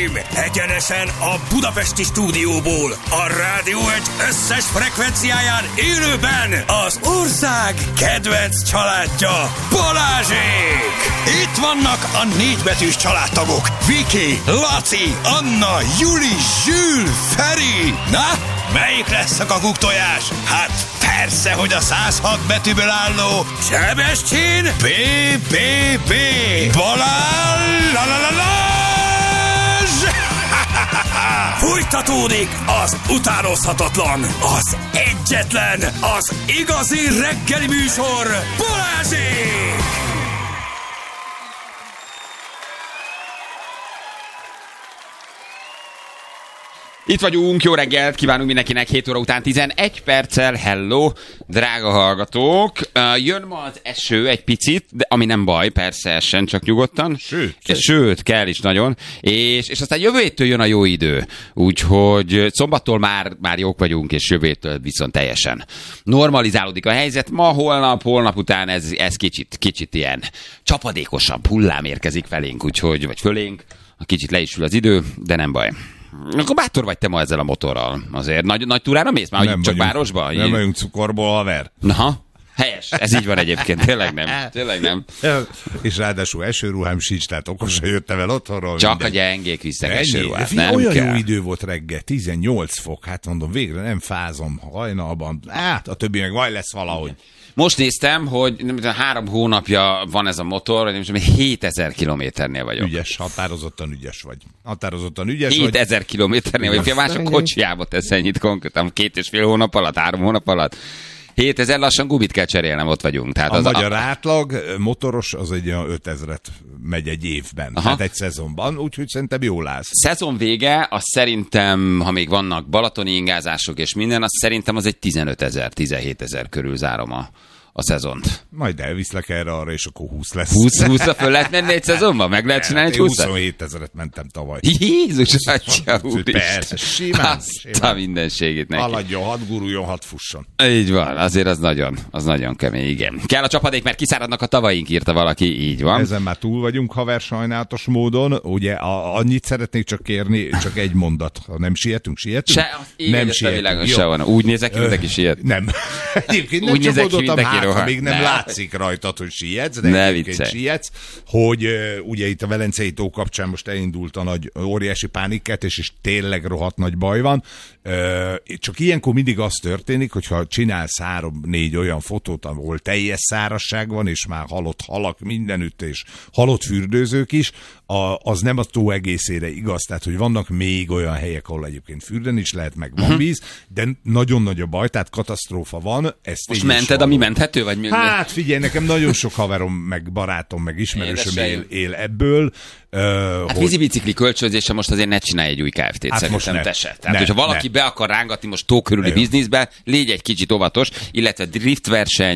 Uraim, egyenesen a budapesti stúdióból, a Rádió Egy összes frekvenciáján élőben az ország kedvenc családja, Balázsék! Itt vannak a 4 betűs családtagok, Viki, Laci, Anna, Juli, Zsül, Feri. Na, melyik lesz a kakuktojás? Hát persze, hogy a 106 betűből álló Sebestyén B.B.B. Balázs! Fújtatódik az utánozhatatlan, az egyetlen, az igazi reggeli műsor, Balázsék! Itt vagyunk, jó reggelt, kívánunk mindenkinek, 7 óra után 11 perccel, hello, drága hallgatók. Jön ma az eső egy picit, de ami nem baj, persze essen, csak nyugodtan. Sőt, kell is nagyon. És aztán jövő héttől jön a jó idő, úgyhogy szombattól már jók vagyunk, és jövő héttől viszont teljesen normalizálódik a helyzet. Ma, holnap után ez kicsit ilyen csapadékosabb hullám érkezik felénk, úgyhogy, vagy fölénk, kicsit le is ül az idő, de nem baj. Akkor bátor vagy te ma ezzel a motorral. Azért nagy túrára mész már, hogy csak városba? Nem vagyunk cukorból, haver. Aha, helyes. Ez így van egyébként. Tényleg nem. És ráadásul esőruhám sincs, tehát okosan jöttem el otthonról. Csak minden. A gyengék visznek esőruhát. Olyan kell. Jó idő volt reggel, 18 fok, hát mondom, végre nem fázom hajnalban. Hát a többi meg majd lesz valahogy. Most néztem, hogy 3 hónapja van ez a motor, hogy 7000 kilométernél vagyok. Ügyes, határozottan ügyes vagy. 7000 kilométernél vagyok. A mások kocsiába tesz ennyit konkrétan 2,5 hónap alatt, 3 hónap alatt. 7000, lassan gumit kell cserélnem, ott vagyunk. Tehát a magyar átlag motoros az egy 5000-et megy egy évben, tehát egy szezonban, úgyhogy szerintem jól állsz. Szezon vége, az szerintem, ha még vannak balatoni ingázások és minden, az szerintem az egy 15 000, 17 000 körül zárom a szezont. Majd elviszlek erre-arra, és akkor 20 lesz. 20-ra föl lehet menni egy szezonban? Meg lehet csinálni egy 20-at? 27 000-et mentem tavaly. Jézus, atya úristen. Persze, simán. A mindenségét neki. Haladjon, hadd guruljon, hadd fusson. Így van, azért az nagyon kemény, igen. Kell a csapadék, mert kiszáradnak a tavaink, írta valaki, így van. Ezen már túl vagyunk, haver, sajnálatos módon. Ugye annyit szeretnék csak kérni, csak egy mondat. Ha nem sietünk? Nem sietünk. Se van. Úgy nézek ki, mindenki siet. Nem. Egyébként nem csak oldottam, még nem látszik rajtad, hogy sietsz, de egyébként sietsz, hogy ugye itt a Velencei tó kapcsán most elindult a nagy óriási pánikkeltés, és tényleg rohadt nagy baj van. Csak ilyenkor mindig az történik, hogyha csinálsz 3-4 olyan fotót, ahol teljes szárazság van, és már halott halak mindenütt, és halott fürdőzők is, az nem a tó egészére igaz, tehát hogy vannak még olyan helyek, ahol egyébként fürdeni is lehet, meg van víz, de nagyon nagy a baj, tehát katasztrófa van. Most mented, ami menthető? Vagy hát figyelj, nekem nagyon sok haverom, meg barátom, meg ismerősöm él ebből. Hát vízibicikli kölcsönzése most azért ne csinálj egy új KFT-t, hát szerintem te se. Tehát, hogyha valaki be akar rángatni most tó körüli bizniszbe, légy egy kicsit óvatos, illetve driftverseny.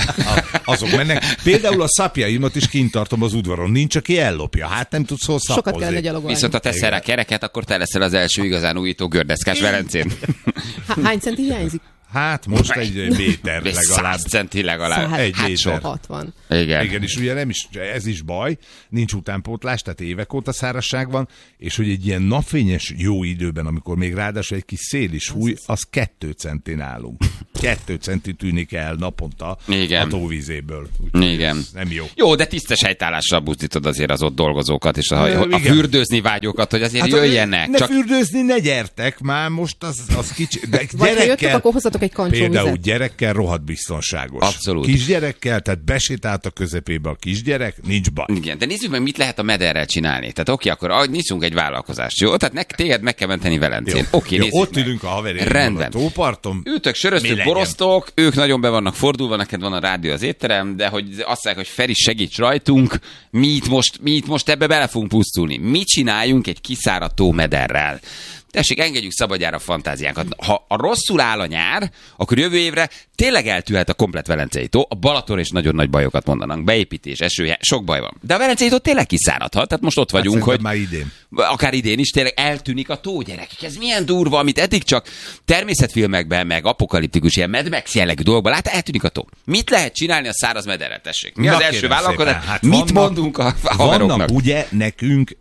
Azok mennek. Például a szapjaimat is kint tartom az udvaron. Nincs, aki ellopja. Hát nem tudsz hozzá sokat kellene gyalogolni. Viszont ha teszel rá kereket, akkor te leszel az első igazán újító gördeszkás Velencén. Hány centi hiányzik? Hát most egy méter legalább. 100 centi legalább. Egy méter. 60. Igen, és ugye ez is baj, nincs utánpótlás, tehát évek óta szárazság van, és hogy egy ilyen napfényes jó időben, amikor még ráadásul egy kis szél is fúj, az 2 centin állunk. 2 centi tűnik el naponta a tóvízéből. Igen. Nem jó. Jó, de tisztes helytállással buzdítod azért az ott dolgozókat, és a fürdőzni vágyókat, hogy azért jöjjenek. Ne fürdőzni, ne gyertek már, most az kicsi. Vagy ha jöttök, akkor hozzatok egy kancsóvizet. Például gyerekkel rohadt biztonságos. Abszolút. Kisgyerekkel, tehát besétált a közepébe a kisgyerek, nincs baj. Igen, de nézzük meg, mit lehet a mederrel csinálni. Tehát oké, akkor nyiszunk egy vállalkozást, jó? Tehát téged meg kell menteni Velencén. Oké, nézzük ott meg. ülünk a haverért Rendben. a tóparton. Ültök, söröztök, borosztok, ők nagyon be vannak fordulva, neked van a rádió az étterem, de hogy azt mondják, hogy Feri, segíts rajtunk, mi itt most ebbe bele fogunk pusztulni. Mit csináljunk egy kiszáradt tómederrel? Tessék, engedjük szabadjára a fantáziánkat. Ha a rosszul áll a nyár, akkor jövő évre tényleg eltűhet a komplet Velencei tó, a Balaton is nagyon nagy bajokat mondanak, beépítés, eső, sok baj van. De a Velencei tó tényleg kiszáradhat, tehát most ott vagyunk, hogy már idén. Akár idén is tényleg eltűnik a tó, gyerekek. Ez milyen durva, amit eddig csak természetfilmekben, meg apokaliptikus ilyen Mad Max jellegű dolgokban lát, eltűnik a tó. Mit lehet csinálni a száraz mederrel, tessék? Mi az első vállalkozás? Hát mit mondunk a haveroknak? Vannak ugye nekünk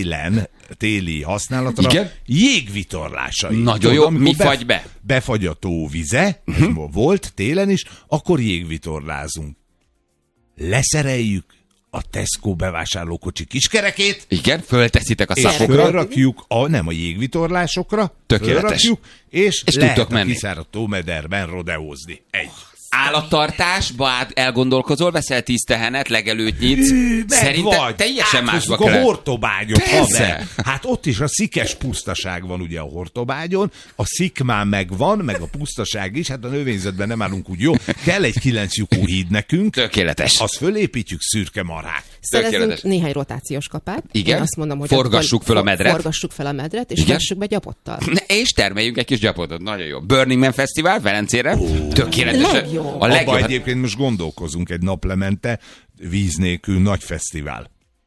téli használatra jégvitorlásai. Nagyon jó, mi fagy be? Befagy a tó vize, volt télen is, akkor jégvitorlázunk. Leszereljük a Tesco bevásárlókocsi kiskerekét. Igen, fölteszitek a szapokra. És fölrakjuk nem a jégvitorlásokra. Tökéletes. És lehet a kiszáradt tómederben rodeózni. Állattartásba elgondolkozol, veszel 10 tehenet, legelőt nyitsz. Szerintem teljesen másba kell. A Hortobágyot. Hát ott is a szikes pusztaság van ugye a Hortobágyon, a szikmán megvan, meg a pusztaság is, hát a növényzetben nem állunk úgy jó. Kell egy 9 lyukú híd nekünk. Tökéletes. Azt fölépítjük szürke marhát. Szerezünk néhány rotációs kapát. Igen. Én azt mondom, hogy forgassuk fel a medret. Forgassuk fel a medret, és vessük be gyapottal. És termeljünk egy kis gyapotot. Nagyon jó. Burning Man Fesztivál Velencére. Tökéletes. A legjobb. Abba egyébként most gondolkozunk egy naplemente víz nélkül nagy fesztivál.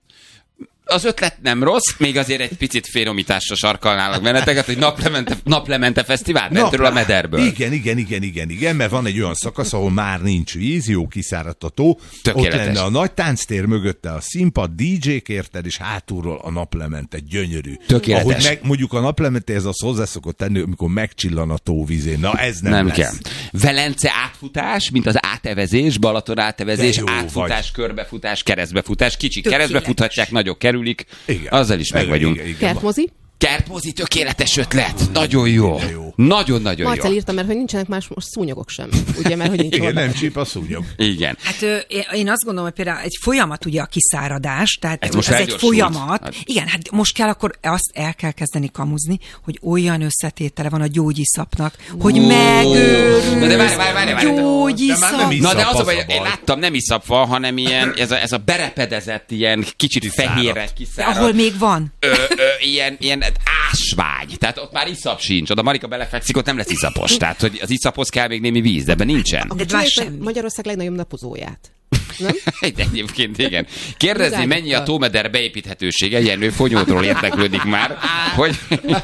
Az ötlet nem rossz, még azért egy picit fénomításra sarkalnálak benneteket, hogy naplemente fesztivál bentről a mederből. Igen, mert van egy olyan szakasz, ahol már nincs víz, jó kiszáradt a tó. Tökéletes. Ott lenne a nagy tánctér, mögötte a színpad, DJ-k érted, és hátulról a naplemente, gyönyörű. Tökéletes. Ahogy mondjuk a naplemente, ez az hozzászokott tenni, amikor megcsillan a tó vízén. Na ez nem lesz. Kell. Velence átfutás, mint az átevezés, Balaton átevezés, átfutás, körbefutás, keresztbefutás. Kicsik keresztbe futhatják, nagyok kerülik. Igen. Azzal is meg vagyunk. Kertmozi? Kertmozi, tökéletes ötlet. Nagyon jó. Nagyon-nagyon jó. Marcel írta, mert hogy nincsenek más szúnyogok sem. Ugye, mert hogy nincs igen, nem csíp a szúnyog. Igen. Hát én azt gondolom, hogy például egy folyamat ugye a kiszáradás, tehát ez egy folyamat. Hát. Igen, hát most kell akkor azt el kell kezdeni kamuzni, hogy olyan összetétele van a gyógyiszapnak, hogy megőrül. De várj. Gyógyiszap. Na de az a baj, én láttam, nem iszap van, hanem ilyen, ez a berepedezett, ilyen kicsit fehérre kiszárad. Ahol még van. Ilyen ásvány. Tehát ott már iszap sincs. Oda Marika belefekszik, ott nem lesz iszapos. Tehát, hogy az iszaphoz kell még némi víz, de ebben nincsen. Magyarország legnagyobb napozóját. Nem? Egyébként igen. Kérdezni, mennyi a tómeder beépíthetősége, Jenő Fonyódról érdeklődik már, hogy...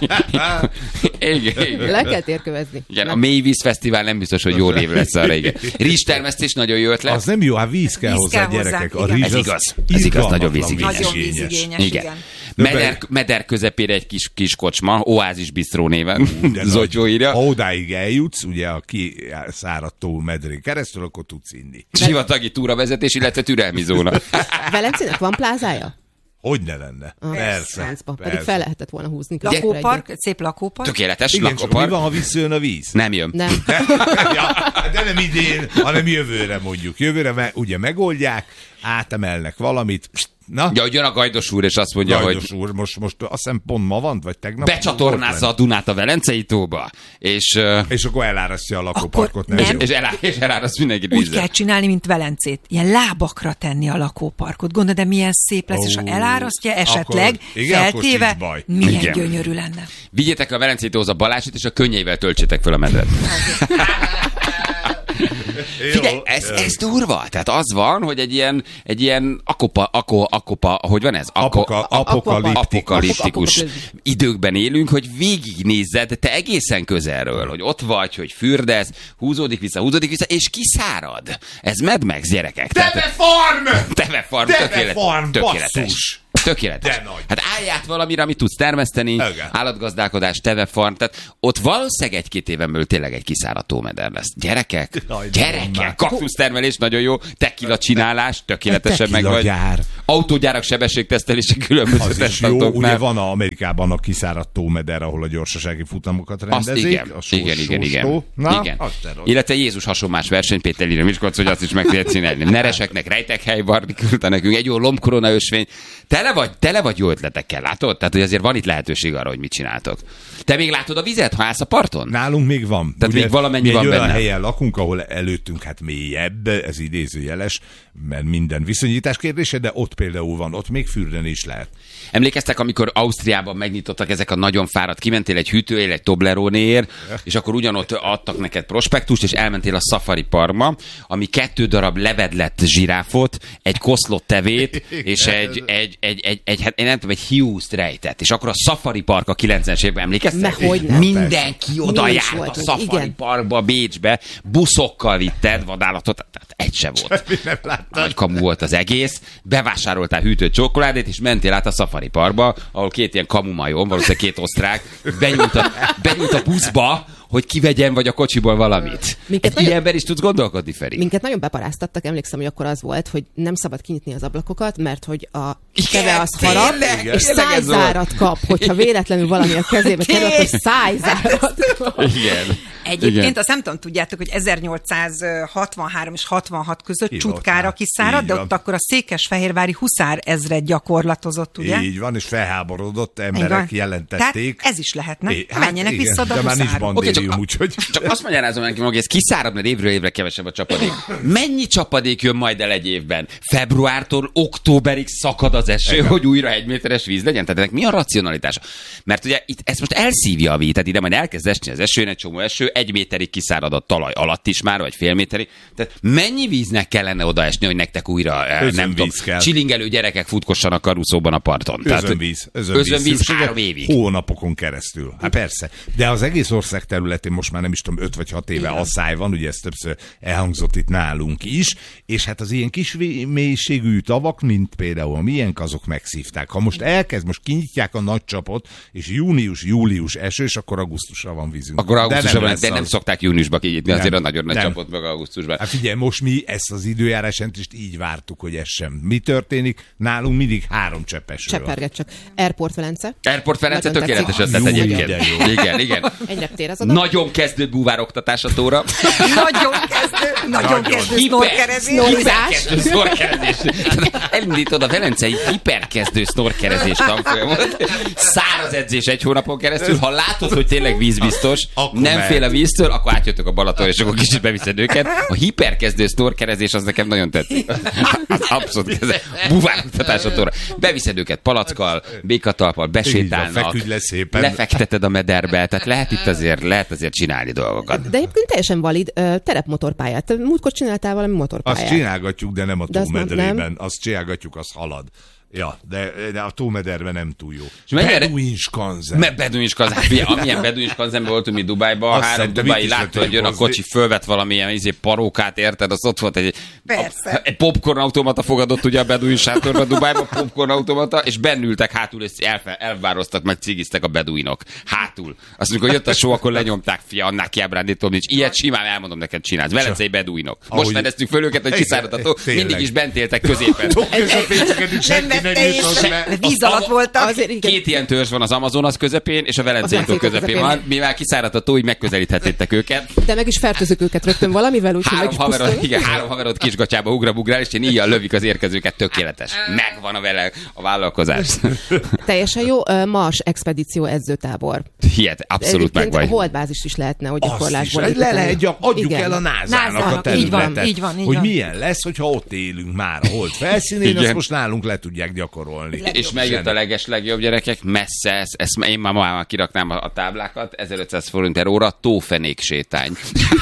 igen. Le kell térkövezni. Igen, a Mélyvíz Fesztivál nem biztos, hogy jó név lesz arra, igen. Rizstermesztés nagyon jó ötlet. Az nem jó, hát víz kell hozzá, gyerekek. A rizs ez igaz, nagyon vízigényes. Nagyon vízigényes, igen. Meder közepére egy kis kocsma, Oázis Bistró néven. Zotyó írja. Ha odáig eljutsz, ugye a kiszáradt tó medrén keresztül, akkor tudsz inni. Sivatagi túravezetés, illetve türelmi zóna. Velencének van plázája? Hogy ne lenne? Persze. Pedig fel lehetett volna húzni. Lakópark, szép lakópark. Tökéletes igen, lakópark. Mi van, ha visszajön a víz? Nem jön. Nem. De nem idén, hanem jövőre mondjuk. Jövőre ugye megoldják, átemelnek valamit. Na? Ja, hogy jön a Gajdos úr, és azt mondja, Gajdos úr, most azt hiszem pont ma van, vagy tegnap. Becsatornázza a Dunát a Velencei tóba, és akkor elárasztja a lakóparkot. Nem. És eláraszt mindenkit vízzel. Úgy kell csinálni, mint Velencét. Ilyen lábakra tenni a lakóparkot. Gondolod, de milyen szép lesz, és ha elárasztja esetleg, feltéve, milyen gyönyörű lenne. Vigyétek a Velencei tóhoz Balázsit, és a könnyeivel töltsétek fel a medret. Figyelj, ez durva. Tehát az van, hogy egy ilyen akopa, hogy van ez? Apokaliptikus időkben élünk, hogy végignézzed te egészen közelről, hogy ott vagy, hogy fürdesz, húzódik vissza, és kiszárad. Ez Mad Max, gyerekek. Teve farm, tökéletes. Tökéletes. Hát állját valamire, amit tudsz termeszteni, állatgazdálkodás, tevefarm, tehát ott valószínűleg 1-2 éven belül tényleg egy kiszáradt tómeder lesz. Gyerekek, kaktusztermelés nagyon jó, tequila csinálás, tökéletesen megvagy. Autógyárak sebességtesztelése különböző tesztautóknál. Ugye van Amerikában a kiszáradt tómeder, ahol a gyorsasági futamokat rendezik. Igen. Illetve Jézus hasonlás verseny, Péter Lira Miskolc, hogy azt is meg lehet csinálni. Nereseknek rejtekhely Barni küldte nekünk, egy jó lombkorona ösvény. Tele vagy jó ötletekkel, látod? Tehát, hogy azért van itt lehetőség arra, hogy mit csináltok. Te még látod a vizet, ha állsz a parton? Nálunk még van. Tehát ugye, még valamennyi van benne. Mi egy olyan helyen lakunk, ahol előttünk hát mélyebb, ez idézőjeles, mert minden viszonyítás kérdése, de ott például van, ott még fürdeni is lehet. Emlékeztek, amikor Ausztriában megnyitottak ezek a nagyon fáradt, kimentél egy hűtőért, egy Tobleronéért, és akkor ugyanott adtak neked prospektust, és elmentél a Safari Parkba, ami 2 darab levedlett zsiráfot, egy koszlott tevét, és hát én nem tudom, egy hiúzt rejtett. És akkor a Safari Park a 90-es években, emlékeztek? Mindenki oda járt a Safari Parkba, Bécsbe, buszokkal vitted vadállatot, tehát egy se volt. Nagy kamu volt az egész, bevásároltál hűtött csokoládét, és mentél át a Safari Parkba, ahol 2 ilyen kamumajom, valószínűleg 2 osztrák, benyújt a buszba, hogy kivegyen vagy a kocsiból valamit. Ilyen ember is tudsz gondolkodni, Feri? Minket nagyon beparáztattak, emlékszem, hogy akkor az volt, hogy nem szabad kinyitni az ablakokat, mert hogy a keve az harap, és szájzárat kap, hogyha véletlenül valami a kezébe kerül, akkor szájzárat kap. Igen. Egyébként azt nem tudom, tudjátok, hogy 1863 és 66 között Csutkára kiszárad, de ott akkor a székesfehérvári huszárezred gyakorlatozott, ugye? Így van, és felháborodott emberek jelentették. Tehát ez is lehetne. Menjenek vissza a huszárba. Csak azt magyarázom neki, hogy ez kiszárad, mert évről évre kevesebb a csapadék. Mennyi csapadék jön majd el egy évben? Februártól októberig szakad az eső, hogy újra 1 méteres víz legyen? Tehát ennek mi a racionalitása? Mert ugye itt ezt most elszívja a víz, tehát ide majd elkezd esni az eső, egy csomó eső, 1 méterig kiszárad a talaj alatt is már, vagy fél méterig. Tehát mennyi víznek kellene odaesni, hogy nektek újra nem tudom, csilingelő gyerekek futkossanak karuszóban a parton? Özönvíz 3 évig. Hónapokon keresztül. Hát persze. De az egész ország területén most már nem is tudom, 5 vagy 6 éve asszály van, ugye ez többször elhangzott itt nálunk is, és hát az ilyen kis mélységű tavak, mint például a miénk, azok megszívták. Ha most most kinyitják a nagy csapot, és június-július esős, akkor augusztusra van vízünk. Akkor augusztusban, de nem szokták júniusba kinyitni azért a nagyon nagy csapot meg augusztusban. Hát figyelj, most mi ezt az időjárásent így vártuk, hogy ez sem. Mi történik? Nálunk mindig 3 csepp eső. Cseperget csak. Airport Velence. Airport Velence tökéletes ötlet egyébként. Igen. Nagyon kezdő búvároktatás a tóra. Nagyon kezdő snorkerezés. Hiperkezdő snorkerezés. Elindítod a velencei hiperkezdő snorkerezés tanfolyamot. Száraz edzés 1 hónapon keresztül. Ha látod, hogy tényleg vízbiztos, nem fél a víztől, akkor átjöttök a Balaton, és akkor kicsit beviszed őket. A hiperkezdő snorkerezés az nekem nagyon tetszik. Az abszolút kezdő. Búvároktatás a tóra. Beviszed őket palackkal, békatalppal, besétálnak, lefekteted a mederbe, tehát lehet azért csinálni dolgokat. De egyébként teljesen valid terepmotorpályát. Múltkor csináltál valami motorpályát. Azt csinálgatjuk, de nem a tómedrében. Azt csinálgatjuk, az halad. Ja, de a tómederben nem túl jó. Beduinskanzen. Beduinskanzen. Amilyen Beduinskanzenben voltunk mi Dubájban, 3 dubái látta, hogy jön a kocsi, fölvett valamilyen parókát, érted? Az ott volt egy popcornautomata fogadott ugye a beduin sátorban Dubájban, popcornautomata, és bennültek hátul, és elvároztak, meg cigiztek a beduinok. Hátul. Azt mondjuk, hogy jött a show, akkor lenyomták, fia, annál kiábrándítom nincs. Ilyet simán elmondom neked csinálsz. Velencei beduinok. Most fedeztük föl őket, hogy kiszáradható, mindig is bent éltek középen. Víz alatt voltak. 2 ilyen törzs van az Amazonas közepén, és a Velencei tó közepén van. Mivel kiszáradt a tó, így megközelíthettétek őket. De meg is fertőzük őket rögtön valamivel, úgyhogy meg is pusztulunk. 3 haverod kisgatyába ugrál, és én íjjal lövik az érkezőket, tökéletes. Megvan a vállalkozás. Teljesen jó, Mars expedíció edzőtábor. Abszolút meg vagy. A holdbázis is lehetne, hogy gyakorlásból. Adjuk el a NASA-nak a területet, így van. hogy milyen lesz, hogyha ott élünk már a hold felszínén, azt most nálunk le tudják gyakorolni. És megjött a legjobb gyerekek, messze, ezt én már kiraknám a táblákat, 1500 forint per óra, tófenék sétány.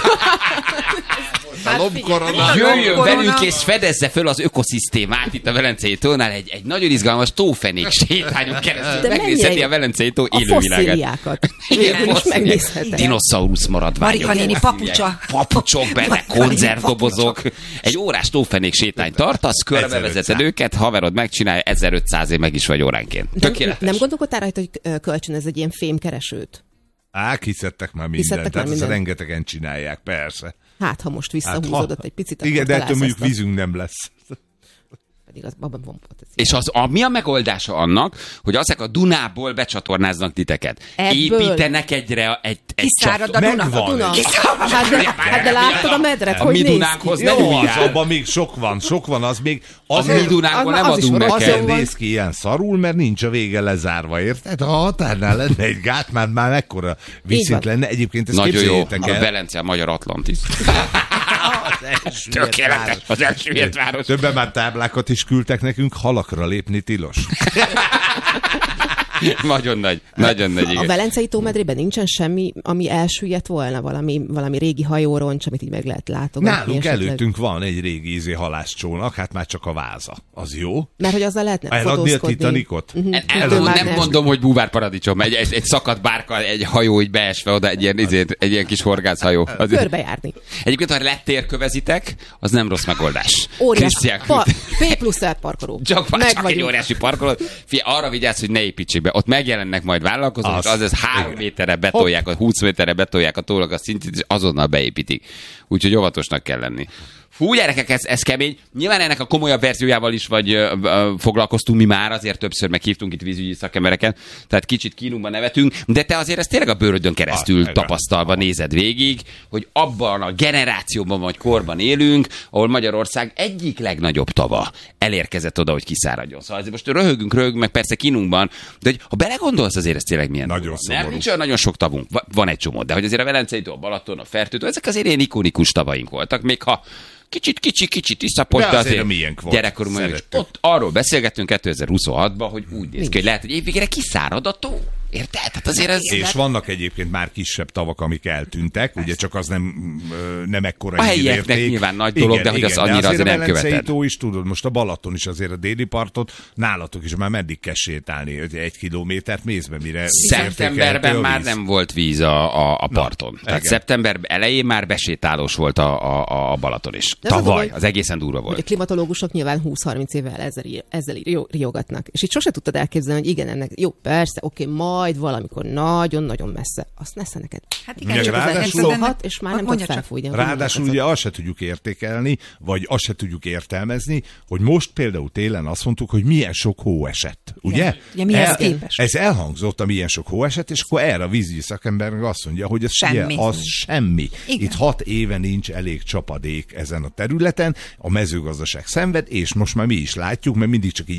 Jöjjön velünk és fedezze föl az ökoszisztémát itt a Velencei tónál egy nagyon izgalmas tófenék sétányon keresztül. Megnézheti a Velencei tó élővilágát. Dinoszaurusz maradványok. Marika néni papucsok benne, konzervdobozok. Egy órás tófenék sétány tartasz, körbevezeted őket, haverod megcsinálja, 1500 év meg is vagy óránként. Tökéletes. Nem gondolkodtál rajta, hogy kölcsönöz egy ilyen fémkeresőt? Kiszedtek már mindent, tehát ezt rengetegen csinálják, persze. Hát, ha most visszahúzódott egy picit, igen, de ettől mondjuk vízünk nem lesz. Pedig az abban van és mi a megoldása annak, hogy azek a Dunából becsatornáznak titeket? Építenek egy kiszárad a Duna. Hát de láttad a medret, hogy néz ki? Mi Dunánkhoz nem az, abban még sok van, az még... A mi Dunánkból nem adunk neked. Azért néz ki ilyen szarul, mert nincs a vége lezárva, érted? Ha a határnál lenne egy gát, már mekkora viszont lenne. Egyébként ezt nagyon képzeljétek jó, el. a Velence a magyar Atlantis. Tökéletes, az elsüllyedt város. Többen már táblákat is küldtek nekünk, halakra lépni tilos. Nagyon nagy, igen. A Velencei tómedrében nincsen semmi, ami elsüllyedt volna, valami régi hajóroncs, amit így meg lehet látogatni. Nálunk előttünk van egy régi halászcsónak, hát már csak a váza. Az jó? Mert hogy azzal lehetne fotózkodni. Eladni a Titanicot? Nem mondom, hogy búvár paradicsom, egy szakadt bárka, egy hajó így beesve oda, egy ilyen kis horgászhajó. Körbejárni. Egyébként, ha lettérkövezitek, az nem rossz megoldás. Óriási P+R parkoló. Csak egy óriási parkoló. Arra vigyázz, hogy ne építsék be. Ott megjelennek majd vállalkozók, és az 3 méterre betolják, 20 méterre betolják a tólag a szintjét, és azonnal beépítik. Úgyhogy óvatosnak kell lenni. Fú, gyerekek, ez kemény. Nyilván ennek a komolyabb verziójával is foglalkoztunk mi már, azért többször meghívtunk itt vízügyi szakembereket, tehát kicsit kínunkban nevetünk, de te azért ezt tényleg a bőrödön keresztül tapasztalva nézed végig, hogy abban a generációban vagy korban élünk, ahol Magyarország egyik legnagyobb tava elérkezett oda, hogy kiszáradjon. Szóval azért most röhögünk, meg persze kínunkban, de hogy ha belegondolsz, azért ez tényleg milyen nagyon szomorú. Nem, nincs olyan nagyon sok tavunk, van egy csomó, de hogy azért a Velencei tó, a Balaton, a Fertőtó, ezek azért ilyen ikonikus tavaink voltak, még ha kicsit iszapos, de azért gyerekkorunkban is. Ott arról beszélgettünk 2026-ban, hogy úgy néz ki, hogy lehet, hogy évvégére kiszárad a tó. Érted? Tehát azért ez... És vannak egyébként már kisebb tavak, amik eltűntek, ugye csak az nem ekkora a helyieknek nyilván nagy dolog, de hogy az annyira azért nem követed. A Velencei tó is tudod, most a Balaton is azért a déli partot, nálatok is már meddig kell sétálni, 1 kilométert mész be, mire... Szeptemberben már nem volt víz a parton. Tehát szeptember elején már besétálós volt a Balaton is. Tavaly, az egészen durva volt. A klimatológusok nyilván 20-30 évvel ezzel riogatnak. És itt sose tudtad elképzelni, hogy igen, ennek jó, persze, oké, majd valamikor nagyon-nagyon messze. Azt nesze neked. Hát igen, szólhat, és már nem tud felfújni. Ráadásul ugye azt se tudjuk értékelni, vagy azt se tudjuk értelmezni, hogy most például télen azt mondtuk, hogy milyen sok hó esett. Ugye? Mihez képest? Ez elhangzott, a milyen sok hó esett, és akkor erre a vízügyi szakember meg azt mondja, hogy ez semmi. Igen. Itt 6 éve nincs elég csapadék ezen a területen, a mezőgazdaság szenved, és most már mi is látjuk, mert mindig csak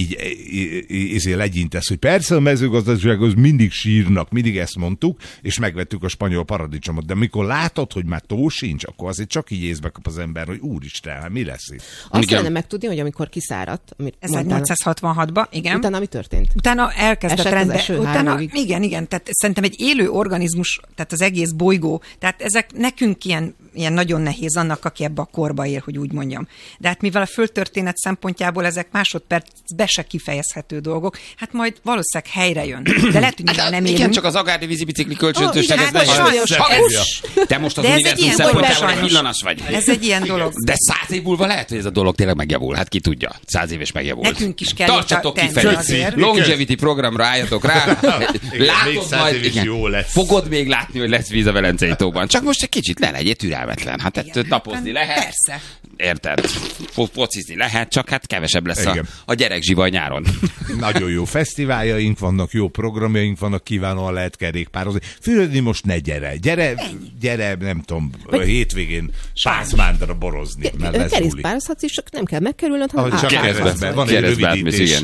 így legyintesz, hogy persze a mezőgazdaság az mindig sírnak, mindig ezt mondtuk, és megvettük a spanyol paradicsomot, de mikor látod, hogy már tó sincs, akkor azért csak így észbe kap az ember, hogy úristen, hát mi lesz itt? Azt kellene megtudni, hogy amikor kiszáradt, 1866-ban, igen. Utána mi történt? Utána elkezdett rendben. Igen, tehát szerintem egy élő organizmus, tehát az egész bolygó, tehát ezek nekünk ilyen nagyon nehéz annak, aki ebbe a korba él, hogy úgy mondjam. De hát mivel a földtörténet szempontjából ezek másodpercbe se kifejezhető dolgok, hát majd valószínűleg helyre jön. De lehet, hogy nem élünk. Igen, csak az agárdi vízibicikli kölcsönzőség, ez nagyon sajnos. Te most az univerzum szempontjából egy villanas vagy. Ez egy ilyen dolog. De 100 év múlva lehet, hogy ez a dolog tényleg megjavul. Hát ki tudja. 100 éves megjavult. Nekünk is kell. Tartsatok kifelé. Longevity programra álljatok rá. Látod majd, fogod még látni, hogy lesz víz a Velencei tóban. Csak most egy kicsit ne legyél türelmetlen. Hát ettől napozni lehet. Persze. Érted? Focizni lehet, csak hát kevesebb lesz a gyerekzsivaj nyáron. Nagyon jó fesztiváljaink vannak, jó programjaink vannak, kívánóan lehet kerékpározni. Fürödni most ne gyere, nem tudom, hétvégén Pászmándra borozni. Kerékpározhatsz is, csak nem kell megkerülnöd, hanem keresztbe. Van egy rövidítés.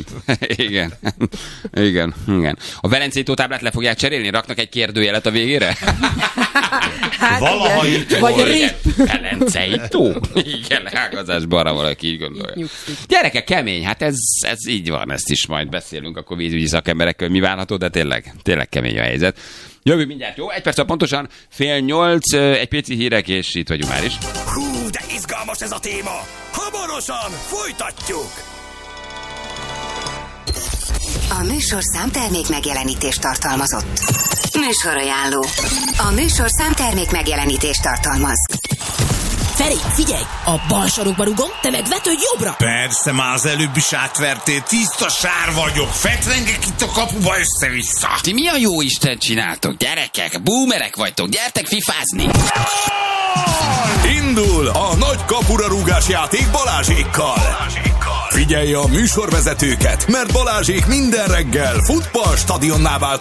Igen. A Velencei tótáblát le fogják cserélni? Raknak egy kérdőjelet a végére? Hát valaha itt vagy a RIP. Velencei tó. Igen, leágazásban arra valaki így gondolja. Gyerekek, kemény, hát ez így van, ezt is majd beszélünk akkor vízügyi szakemberekkel, mi várható, de tényleg kemény a helyzet. Jövő mindjárt, jó? 1 perc pontosan, 7:30, egy pici hírek, és itt vagyunk már is. Hú, de izgalmas ez a téma! Hamarosan folytatjuk! A műsorszám termék megjelenítést tartalmazott. Műsorajánló. A műsorszám termék megjelenítést tartalmaz. Feri, figyelj! A bal sarokba rugom, te meg vetődj jobbra! Persze, már az előbb is átvertél, tiszta sár vagyok, fetrengek itt a kapuba össze-vissza! Ti mi a jó Isten csináltok, gyerekek? Boomerek vagytok, gyertek fifázni! Indul a nagy kapura rúgás játék Balázsékkal! Figyelj a műsorvezetőket, mert Balázsék minden reggel futballstadionná váltanak